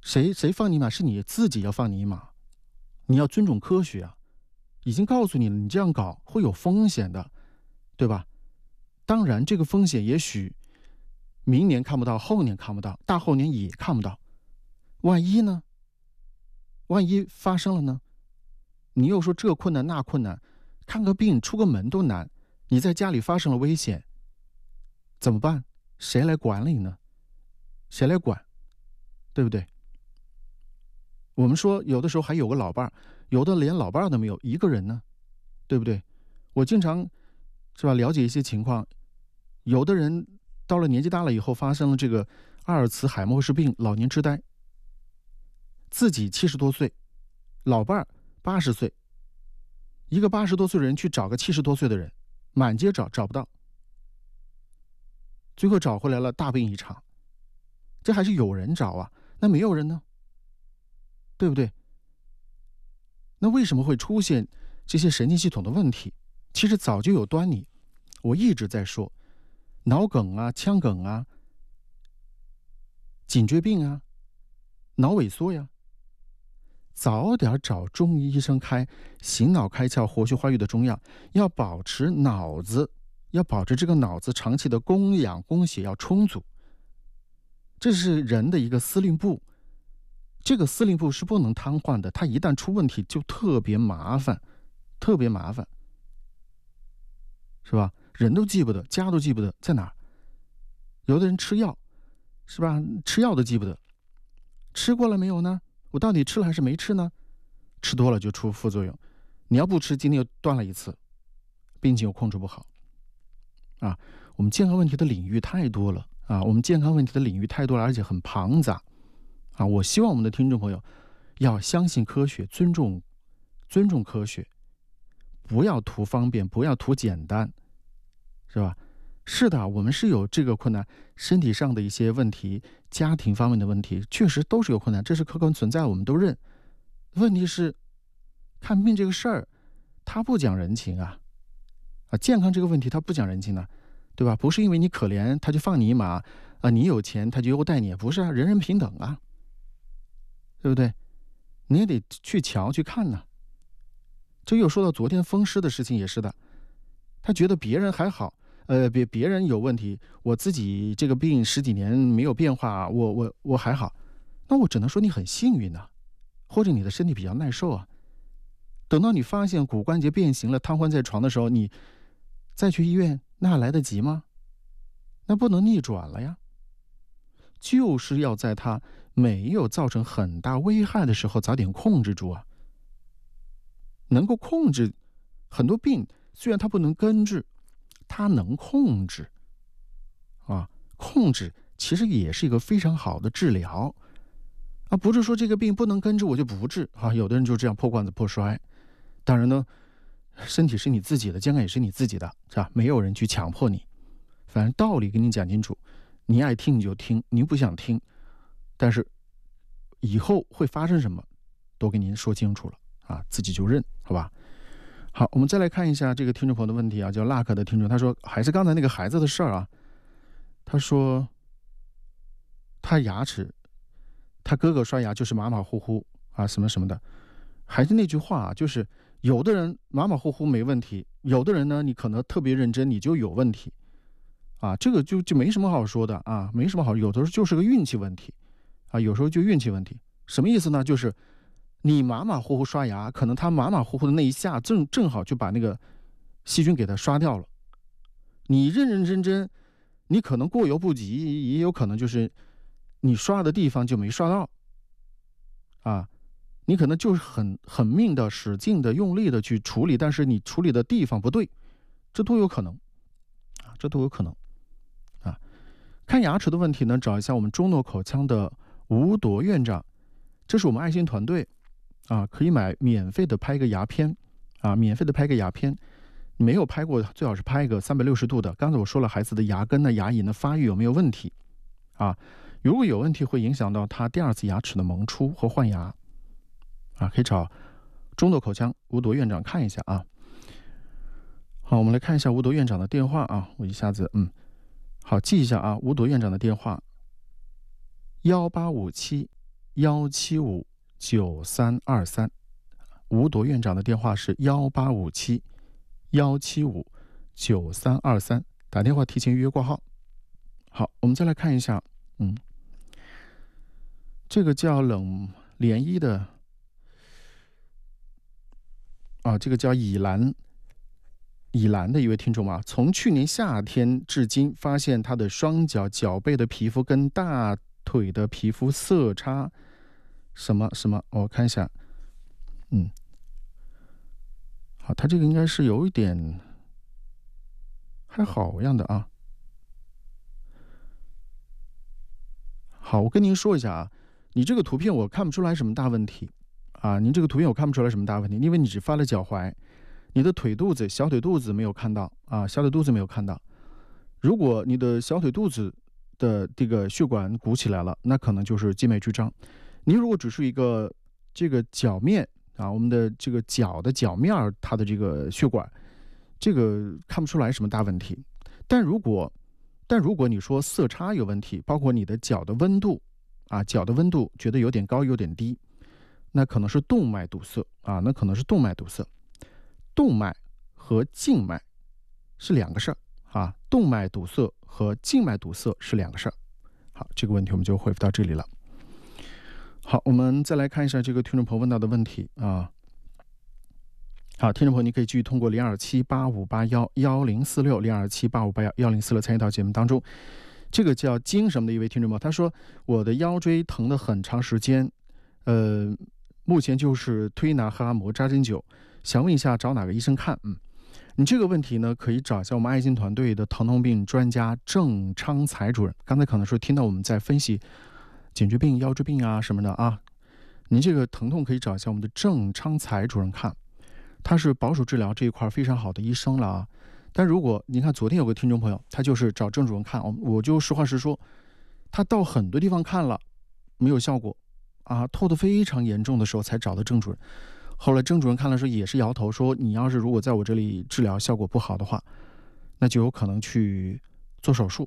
谁放你一马？是你自己要放你一马，你要尊重科学啊！已经告诉你了，你这样搞会有风险的，对吧？当然，这个风险也许明年看不到，后年看不到，大后年也看不到。万一呢？万一发生了呢？你又说这困难那困难，看个病出个门都难，你在家里发生了危险，怎么办？谁来管理呢？谁来管？对不对？我们说有的时候还有个老伴儿，有的连老伴儿都没有，一个人呢，对不对？我经常是吧了解一些情况，有的人到了年纪大了以后发生了这个阿尔茨海默氏病、老年痴呆，自己70多岁，老伴儿80岁，一个80多岁的人去找个70多岁的人，满街找不到，最后找回来了大病一场。这还是有人找啊，那没有人呢，对不对？那为什么会出现这些神经系统的问题？其实早就有端倪，我一直在说，脑梗啊、腔梗啊、颈椎病啊、脑萎缩呀，早点找中医医生开醒脑开窍、活血化瘀的中药，要保持脑子，要保持这个脑子长期的供氧供血要充足。这是人的一个司令部，这个司令部是不能瘫痪的，它一旦出问题就特别麻烦，特别麻烦，是吧？人都记不得，家都记不得，在哪儿？有的人吃药，是吧？吃药都记不得，吃过了没有呢？我到底吃了还是没吃呢？吃多了就出副作用。你要不吃，今天又断了一次，病情又控制不好。啊，我们健康问题的领域太多了啊，我们健康问题的领域太多了，而且很庞杂啊。我希望我们的听众朋友要相信科学，尊重科学，不要图方便，不要图简单，是吧？是的，我们是有这个困难，身体上的一些问题，家庭方面的问题，确实都是有困难，这是客观存在，我们都认。问题是，看病这个事儿，它不讲人情啊，健康这个问题它不讲人情的，对吧？不是因为你可怜他就放你一马啊，你有钱他就优待你，不是啊，人人平等啊，对不对？你也得去瞧去看呢。这又说到昨天风湿的事情也是的，他觉得别人还好。别人有问题，我自己这个病10几年没有变化，我还好，那我只能说你很幸运啊，或者你的身体比较耐受啊。等到你发现骨关节变形了，瘫痪在床的时候，你再去医院，那还来得及吗？那不能逆转了呀。就是要在它没有造成很大危害的时候，早点控制住啊。能够控制很多病，虽然它不能根治。它能控制啊，控制其实也是一个非常好的治疗啊，不是说这个病不能根治我就不治啊。有的人就这样破罐子破摔。当然呢，身体是你自己的，健康也是你自己的，是吧？没有人去强迫你，反正道理跟你讲清楚，你爱听你就听，你不想听，但是以后会发生什么，都给您说清楚了啊，自己就认，好吧？好，我们再来看一下这个听众朋友的问题啊，叫 Luck 的听众，他说还是刚才那个孩子的事儿啊。他说他牙齿，他哥哥刷牙就是马马虎虎啊，什么什么的。还是那句话啊，就是有的人马马虎虎没问题，有的人呢，你可能特别认真，你就有问题啊。这个就没什么好说的啊，没什么好，有的时候就是个运气问题啊，有时候就运气问题。什么意思呢？就是你马马虎虎刷牙，可能他马马虎虎的那一下正好就把那个细菌给他刷掉了。你认认真真，你可能过犹不及，也有可能就是你刷的地方就没刷到啊。你可能就是很命的使劲的用力的去处理，但是你处理的地方不对，这都有可能啊，这都有可能啊。看牙齿的问题呢，找一下我们中诺口腔的吴铎院长，这是我们爱心团队啊，可以免费的拍个牙片啊，免费的拍个牙片。没有拍过最好是拍一个360度的。刚才我说了，孩子的牙根呢、牙龈的发育有没有问题啊？如果有问题，会影响到他第2次牙齿的萌出和换牙啊，可以找中诺口腔吴铎院长看一下啊。好，我们来看一下吴铎院长的电话啊，我一下子好记一下啊，吴铎院长的电话1857 1759323，吴铎院长的电话是1857-175-9323，打电话提前预约挂号。好，我们再来看一下，这个叫冷涟漪的这个叫以兰的一位听众从去年夏天至今，发现他的双脚、脚背的皮肤跟大腿的皮肤色差什么，我看一下，好，他这个应该是有一点还好样的啊。好，我跟您说一下你这个图片我看不出来什么大问题您这个图片我看不出来什么大问题，因为你只发了脚踝，你的腿肚子、小腿肚子没有看到小腿肚子没有看到。如果你的小腿肚子的这个血管鼓起来了，那可能就是静脉曲张。你如果只是一个这个脚面我们的这个脚的脚面它的这个血管，这个看不出来什么大问题。但如果你说色差有问题，包括你的脚的温度脚的温度觉得有点高有点低，那可能是动脉堵塞动脉和静脉是两个事儿动脉堵塞和静脉堵塞是两个事儿。好，这个问题我们就回复到这里了。好，我们再来看一下这个听众朋友问到的问题好，听众朋友，你可以继续通过0278581046，0278581046参与到节目当中。这个叫金什么的一位听众朋友，他说我的腰椎疼了很长时间，目前就是推拿和按摩扎针灸，想问一下找哪个医生看？你这个问题呢，可以找一下我们爱心团队的疼痛病专家郑昌才主任。刚才可能是听到我们在分析颈椎病、腰椎病什么的您这个疼痛可以找一下我们的郑昌才主任看，他是保守治疗这一块非常好的医生了但如果您看昨天有个听众朋友，他就是找郑主任看，我就实话实说，他到很多地方看了没有效果透得非常严重的时候才找到郑主任。后来郑主任看了时候也是摇头说，你要是如果在我这里治疗效果不好的话，那就有可能去做手术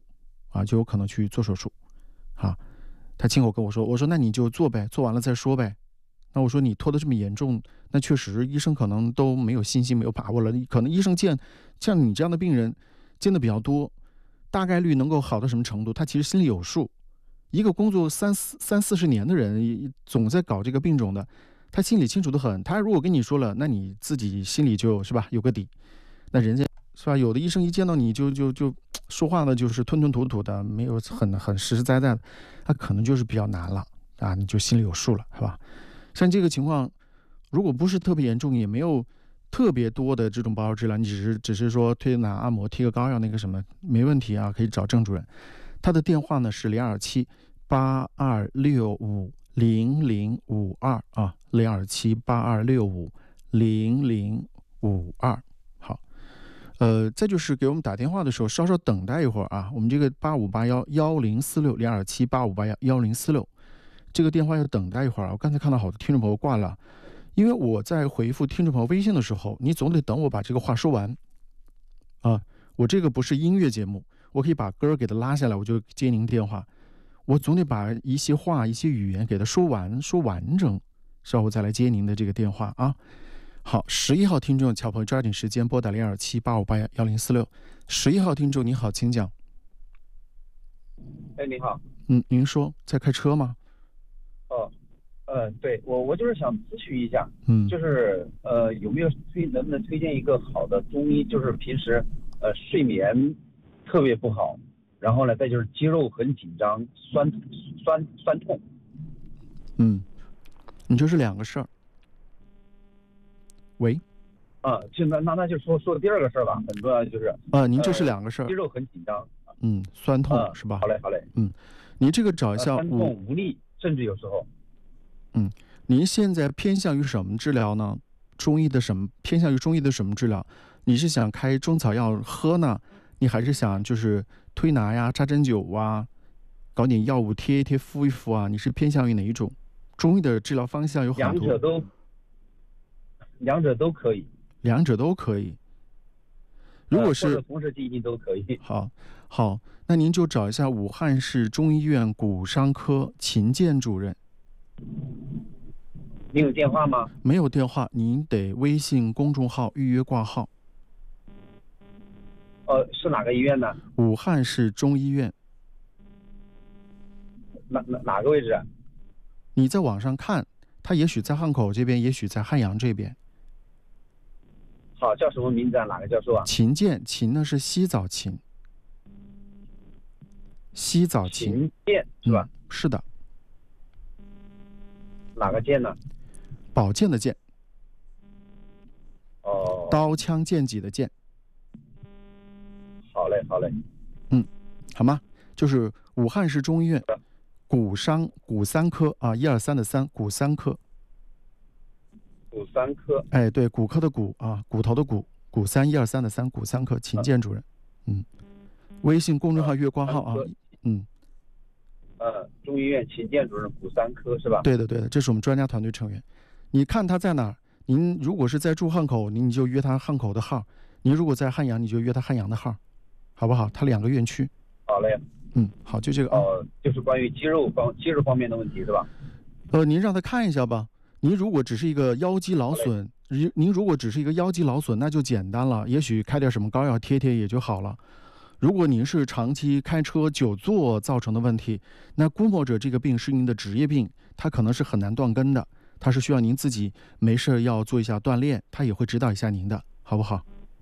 他亲口跟我说，我说那你就做呗，做完了再说呗。那我说你拖得这么严重，那确实医生可能都没有信心没有把握了，可能医生见像你这样的病人见的比较多，大概率能够好到什么程度他其实心里有数。一个工作30-40年的人总在搞这个病种的，他心里清楚得很。他如果跟你说了，那你自己心里就是吧有个底。那人家是吧，有的医生一见到你就说话呢就是吞吞吐吐的，没有很实实在在的，他可能就是比较难了你就心里有数了，是吧？像这个情况如果不是特别严重，也没有特别多的这种保守治疗，你只是说推拿按摩贴个膏药那个什么没问题可以找郑主任。他的电话呢是0278265005 0278265005。好，再就是给我们打电话的时候稍稍等待一会儿我们这个85811046，0278581046这个电话要等待一会儿我刚才看到好多听众朋友挂了，因为我在回复听众朋友微信的时候，你总得等我把这个话说完我这个不是音乐节目，我可以把歌给它拉下来，我就接您电话，我总得把一些话一些语言给它说完整，稍后再来接您的这个电话好，11号听众小朋友抓紧时间拨打0278581046。11号听众你好，请讲。 你好。 您说在开车吗？ 对，我就是想咨询一下，就是有没有能不能推荐一个好的中医，就是平时睡眠特别不好，然后呢再就是肌肉很紧张，酸痛。 你这是两个事儿。喂。 那就说第二个事儿吧，很重要就是您这是两个事儿， 肌肉很紧张， 酸痛是吧？ 好嘞。 你这个找一下酸痛无力，甚至有时候。 您现在偏向于什么治疗呢？偏向于中医的什么治疗？你是想开中草药喝呢？你还是想就是推拿呀、扎针灸搞点药物贴一贴、敷一敷你是偏向于哪一种？中医的治疗方向有很多。 两者都可以。 两者都可以。如果是或者同时进行都可以。 好，那您就找一下武汉市中医院骨伤科秦健主任。 您有电话吗？ 没有电话，您得微信公众号预约挂号。 是哪个医院呢？ 武汉市中医院。 哪个位置？ 你在网上看，它也许在汉口这边，也许在汉阳这边。 好，叫什么名字啊？哪个教授啊？ 秦健，秦呢是西枣芹，西枣芹。 秦健是吧？ 是的。 哪个健呢？ 宝剑的剑。刀枪剑戟的剑。 好嘞，好嘞。 好吗？就是武汉市中医院骨三科啊，123的3，骨三科。 骨三科。 哎，对，骨科的骨啊，骨头的骨，骨123的3，骨三科，秦健主任。微信公众号月挂号啊。 中医院秦健主任，骨三科是吧？ 对的，对的，这是我们专家团队成员。你看他在哪儿？您如果是在住汉口，你就约他汉口的号；您如果在汉阳，你就约他汉阳的号，好不好？他2个院区。 好嘞。 好，就这个。 就是关于肌肉方面的问题是吧？ 您让他看一下吧。您如果只是一个腰肌劳损，那就简单了，也许开点什么膏药贴贴也就好了。如果您是长期开车久坐造成的问题，那估摸着这个病是您的职业病，它可能是很难断根的，它是需要您自己没事要做一下锻炼，他也会指导一下您的，好不好？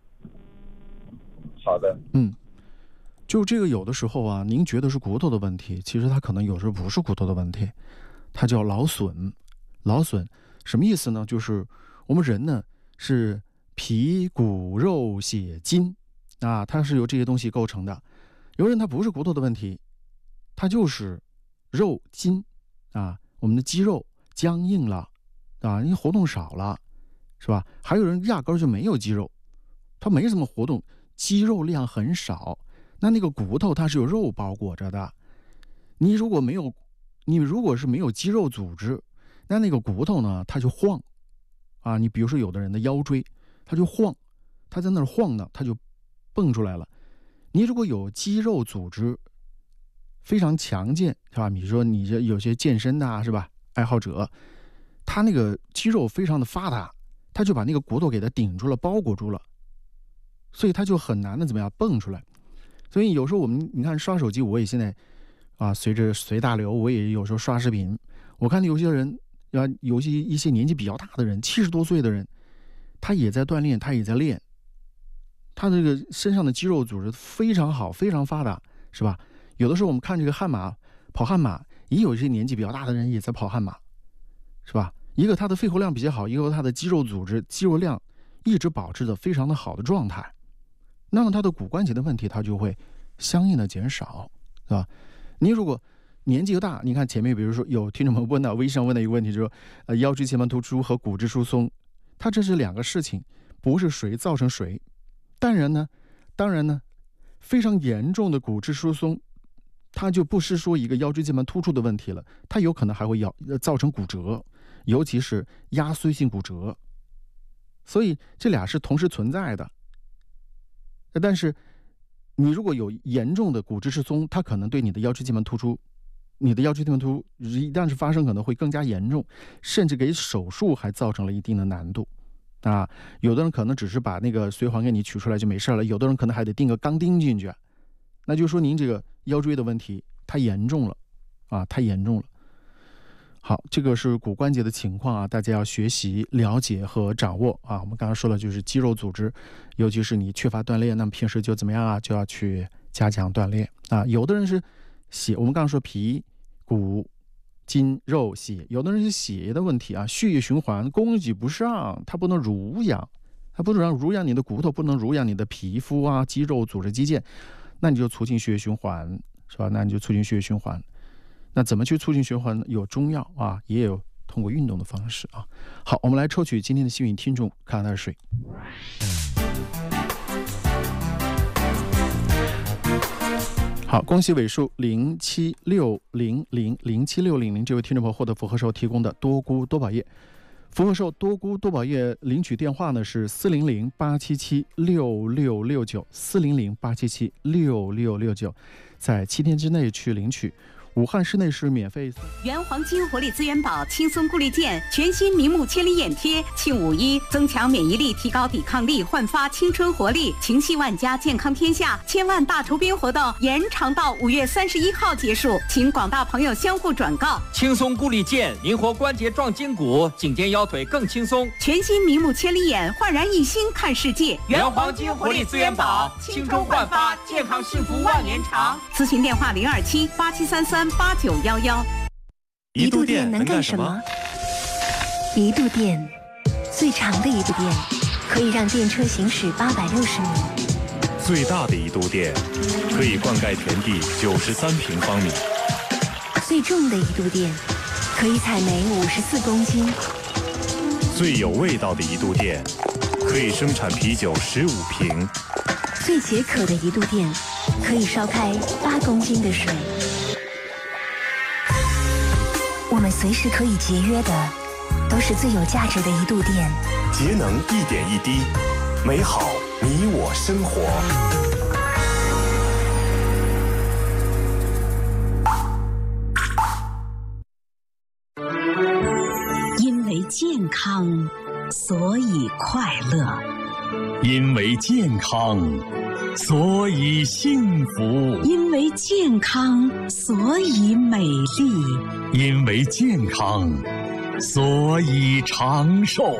好的。 就这个有的时候啊，您觉得是骨头的问题，其实它可能有时候不是骨头的问题，它叫劳损。劳损什么意思呢？就是我们人呢是皮骨肉血筋啊，它是由这些东西构成的。有人他不是骨头的问题，它就是肉筋啊，我们的肌肉僵硬了啊，因为活动少了，是吧？还有人压根就没有肌肉，他没什么活动，肌肉量很少。那个骨头它是有肉包裹着的，你如果是没有肌肉组织，那个骨头呢它就晃啊。你比如说有的人的腰椎它就晃，它在那儿晃呢，它就蹦出来了。你如果有肌肉组织非常强健，是吧？比如说你这有些健身的是吧，爱好者，他那个肌肉非常的发达，他就把那个骨头给它顶住了，包裹住了，所以他就很难的怎么样蹦出来。所以有时候你看刷手机，我也现在随大流，我也有时候刷视频，我看有些人有一些年纪比较大的人，70多岁的人，他也在锻炼，他也在练，他这个身上的肌肉组织非常好，非常发达，是吧？有的时候我们看这个跑悍马，也有一些年纪比较大的人也在跑悍马，是吧？一个他的肺活量比较好，一个他的肌肉组织肌肉量一直保持着非常的好的状态，那么他的骨关节的问题它就会相应的减少，是吧？你如果年纪又大，你看前面比如说有听众们问到微信上问的一个问题，就是说腰椎间盘突出和骨质疏松，它这是2个事情，不是谁造成谁。当然呢，非常严重的骨质疏松，它就不是说一个腰椎间盘突出的问题了，它有可能还会造成骨折，尤其是压缩性骨折。所以这俩是同时存在的。但是你如果有严重的骨质疏松，它可能对你的腰椎间盘突出，一旦是发生，可能会更加严重，甚至给手术还造成了一定的难度啊。有的人可能只是把那个髓环给你取出来就没事了，有的人可能还得钉个钢钉进去，那就说您这个腰椎的问题太严重了啊，太严重了。好，这个是骨关节的情况啊，大家要学习、了解和掌握啊。我们刚刚说了，就是肌肉组织，尤其是你缺乏锻炼，那么平时就怎么样啊？就要去加强锻炼啊。有的人是血，我们刚刚说皮、骨、筋、肉、血，有的人是血液的问题啊，血液循环供给不上，它不能濡养，你的骨头，不能濡养你的皮肤啊、肌肉组织、肌腱，那你就促进血液循环，是吧？那怎么去促进循环呢？有中药啊，也有通过运动的方式啊。好，我们来抽取今天的幸运听众，看看他是谁。好，恭喜尾数076000这位听众朋友获得福贺寿提供的多菇多宝液。福贺寿多菇多宝液领取电话呢是400-877-6669，400-877-6669，在7天之内去领取。 武汉市内是免费送。 原黄金活力资源宝轻松固力健全新明目千里眼贴，庆5·1，增强免疫力，提高抵抗力，焕发青春活力。情系万家，健康天下千万大酬宾活动延长到5月31号结束，请广大朋友相互转告。 轻松固力健，灵活关节壮筋骨，颈肩腰腿更轻松。 全新明目千里眼，焕然一新看世界。 原黄金活力资源宝，青春焕发，健康幸福万年长。 咨询电话027-8733-8911。 一度电能干什么？一度电，最长的一度电可以让电车行驶860米， 最大的一度电可以灌溉田地93平方米， 最重的一度电可以采煤54公斤， 最有味道的一度电可以生产啤酒15瓶， 最解渴的一度电可以烧开8公斤的水。我们随时可以节约的，都是最有价值的一度电。 节能一点一滴，美好你我生活。 因为健康，所以快乐； 因为健康，所以幸福； 因为健康，所以美丽； 因为健康，所以长寿。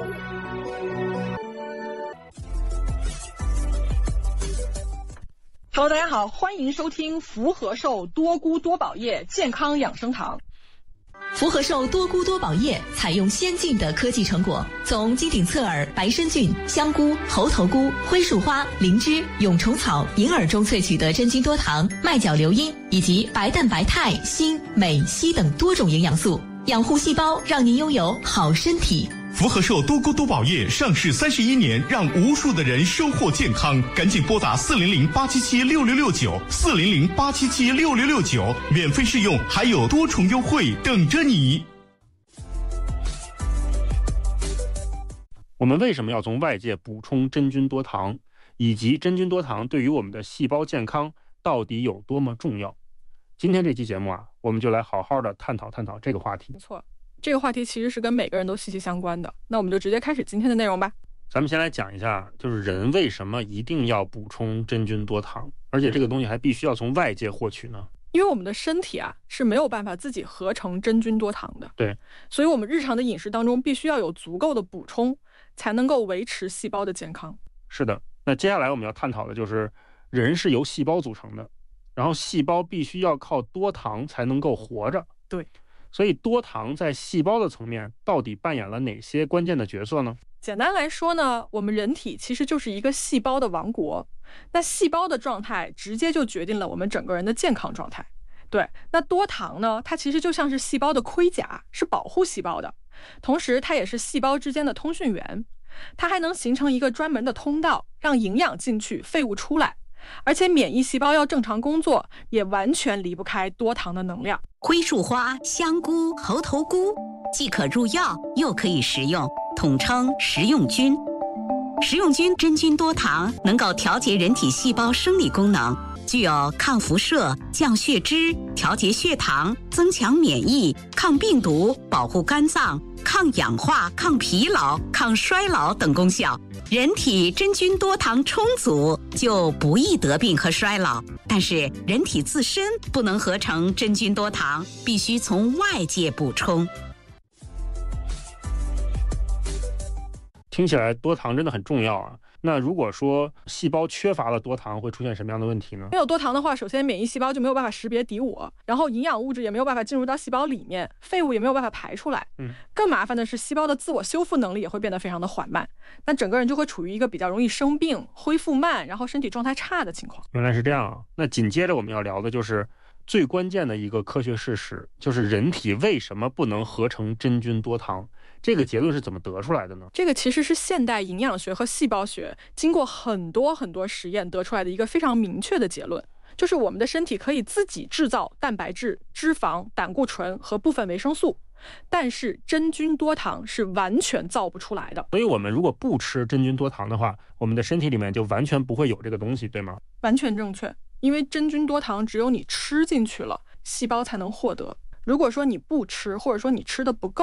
Hello， 大家好，欢迎收听福和寿多菇多宝叶健康养生堂。 福和寿多菇多宝叶采用先进的科技成果，从金顶侧耳、白参菌、香菇、猴头菇、灰树花、灵芝、蛹虫草、银耳中萃取的真菌多糖、麦角硫因以及白蛋白肽、锌、镁、硒等多种营养素，养护细胞，让您拥有好身体。 福和寿多菇多宝叶上市31年，让无数的人收获健康。赶紧拨打400-877-6669，400-877-6669，免费试用，还有多重优惠等着你。 我们为什么要从外界补充真菌多糖，以及真菌多糖对于我们的细胞健康到底有多么重要？今天这期节目啊，我们就来好好的探讨探讨这个话题。 没错，这个话题其实是跟每个人都息息相关的。那我们就直接开始今天的内容吧。 咱们先来讲一下，就是人为什么一定要补充真菌多糖，而且这个东西还必须要从外界获取呢？ 因为我们的身体啊是没有办法自己合成真菌多糖的。 对， 所以我们日常的饮食当中必须要有足够的补充，才能够维持细胞的健康。 是的，那接下来我们要探讨的就是人是由细胞组成的，然后细胞必须要靠多糖才能够活着。 对， 所以多糖在细胞的层面到底扮演了哪些关键的角色呢？ 简单来说呢，我们人体其实就是一个细胞的王国，那细胞的状态直接就决定了我们整个人的健康状态。对，那多糖呢，它其实就像是细胞的盔甲，是保护细胞的，同时它也是细胞之间的通讯员，它还能形成一个专门的通道，让营养进去，废物出来。而且免疫细胞要正常工作，也完全离不开多糖的能量。 灰树花、香菇、猴头菇既可入药，又可以食用，统称食用菌。食用菌真菌多糖能够调节人体细胞生理功能，具有抗辐射、降血脂、调节血糖、增强免疫、抗病毒、保护肝脏、抗氧化、抗疲劳、抗衰老等功效。人体真菌多糖充足，就不易得病和衰老。但是人体自身不能合成真菌多糖，必须从外界补充。 听起来多糖真的很重要啊。那如果说细胞缺乏了多糖，会出现什么样的问题呢？ 没有多糖的话，首先免疫细胞就没有办法识别敌我，然后营养物质也没有办法进入到细胞里面，废物也没有办法排出来。更麻烦的是，细胞的自我修复能力也会变得非常的缓慢，那整个人就会处于一个比较容易生病、恢复慢，然后身体状态差的情况。 原来是这样啊。那紧接着我们要聊的就是最关键的一个科学事实，就是人体为什么不能合成真菌多糖。这个结论是怎么得出来的呢？ 这个其实是现代营养学和细胞学经过很多实验得出来的一个非常明确的结论，就是我们的身体可以自己制造蛋白质、脂肪、胆固醇和部分维生素，但是真菌多糖是完全造不出来的。 所以我们如果不吃真菌多糖的话，我们的身体里面就完全不会有这个东西，对吗？ 完全正确，因为真菌多糖只有你吃进去了， 细胞才能获得。如果说你不吃，或者说你吃的不够